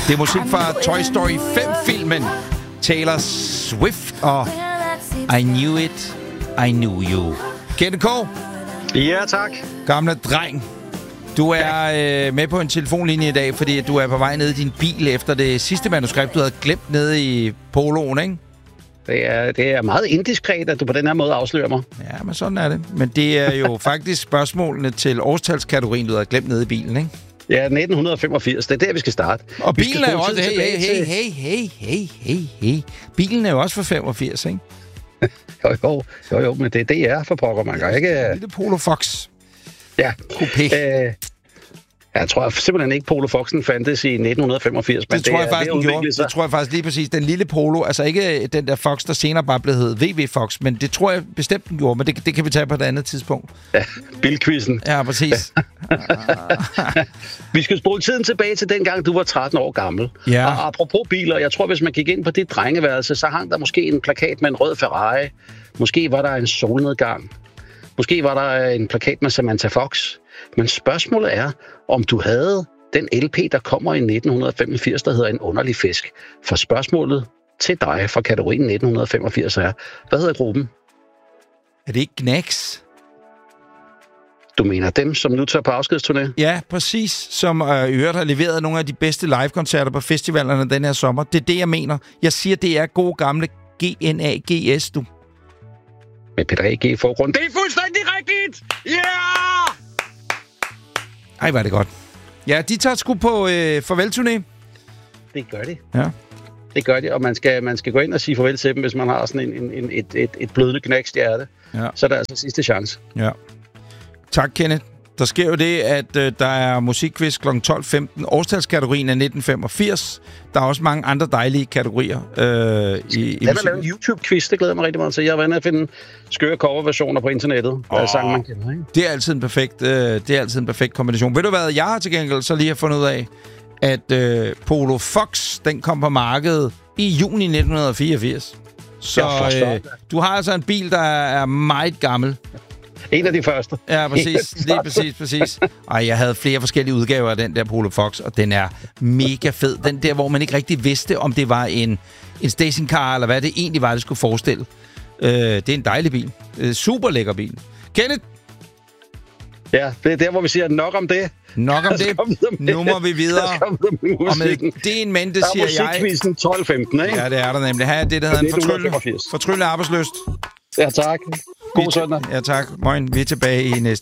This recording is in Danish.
Det er musik fra Toy Story 5-filmen. Taylor Swift og I Knew It, I Knew You. Kenneth K. Ja, tak. Gamle dreng. Du er med på en telefonlinje i dag, fordi du er på vej ned i din bil efter det sidste manuskript, du havde glemt nede i poloen, ikke? Det er meget indiskret, at du på den her måde afslører mig. Ja, men sådan er det. Men det er jo faktisk spørgsmålene til årstalskategorien, du havde glemt nede i bilen, ikke? Ja, 1985. Det er der, vi skal starte. Og bilen er jo også... Hey. Bilen er jo også for 85, ikke? Jo, men det er DR for pokker, man kan ikke... Lille Polo Fox. Ja. Coupé. Jeg tror simpelthen ikke, Polo Foxen fandtes i 1985. Men det tror jeg faktisk, den gjorde. Det tror jeg faktisk lige præcis. Den lille Polo, altså ikke den der Fox, der senere bare blev heddet VW Fox, men det tror jeg bestemt, den gjorde, men det kan vi tage på et andet tidspunkt. Ja, bilquizzen. Ja, præcis. Vi skal spole tiden tilbage til dengang, du var 13 år gammel. Ja. Og apropos biler, jeg tror, hvis man gik ind på dit drengeværelse, så hang der måske en plakat med en rød Ferrari. Måske var der en solnedgang. Måske var der en plakat med Samantha Fox. Men spørgsmålet er, om du havde den LP, der kommer i 1985, der hedder En underlig fisk. For spørgsmålet til dig fra kategorien 1985 er, hvad hedder gruppen? Er det ikke Knacks? Du mener dem, som nu tager på afskedsturné? Ja, præcis. Som i øvrigt har leveret nogle af de bedste live-koncerter på festivalerne den her sommer. Det er det, jeg mener. Jeg siger, det er gode gamle GNAGS, du. Med Peter A.G. i forgrund. Det er fuldstændig rigtigt! Ja! Yeah! Ej, var det godt. Ja, de tager sgu på farvelturné. Det gør de. Ja. Det gør de, og man skal gå ind og sige farvel til dem, hvis man har sådan et blødende knækstjerte. Ja. Så er der altså sidste chance. Ja. Tak, Kenneth. Der sker jo det, at der er musikquiz kl. 12.15. Årstalskategorien er 1985. Der er også mange andre dejlige kategorier i musik. Lave en YouTube-quiz, det glæder mig rigtig meget til. Jeg har været inde at finde skøre coverversioner på internettet. Sange, man kender, ikke? Det er altid en perfekt kombination. Ved du hvad, jeg har til gengæld så lige fundet ud af, at Polo Fox, den kom på markedet i juni 1984. Så du har altså en bil, der er meget gammel. En af de første. Ja, præcis. Lige præcis. Ej, jeg havde flere forskellige udgaver af den der Polo Fox, og den er mega fed. Den der, hvor man ikke rigtig vidste, om det var en stationcar, eller hvad det egentlig var, det skulle forestille. Det er en dejlig bil. Super lækker bil. Kenneth? Ja, det er der, hvor vi siger nok om det. Nok om det. Nu må vi videre. Og med det en mente, siger jeg... Der er musikquizzen 12.15, ikke? Ja, det er der nemlig. Her er det, der hedder en fortrylle arbejdsløst. Ja, tak. God søndag. Ja, tak. Moin. Vi er tilbage i næste